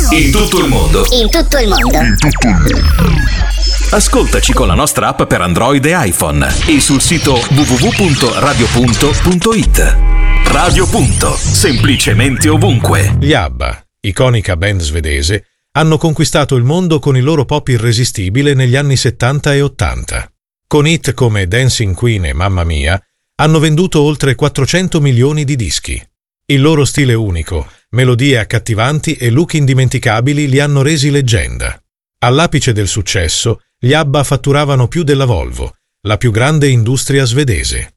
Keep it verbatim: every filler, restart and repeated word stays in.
In tutto il mondo. In tutto il mondo. In tutto il mondo. Ascoltaci con la nostra app per Android e iPhone e sul sito w w w punto radio punto punto i t. Radio Punto, semplicemente ovunque. Gli ABBA, iconica band svedese, hanno conquistato il mondo con il loro pop irresistibile negli anni settanta e ottanta. Con hit come Dancing Queen e Mamma Mia, hanno venduto oltre quattrocento milioni di dischi. Il loro stile unico, melodie accattivanti e look indimenticabili li hanno resi leggenda. All'apice del successo, gli ABBA fatturavano più della Volvo, la più grande industria svedese.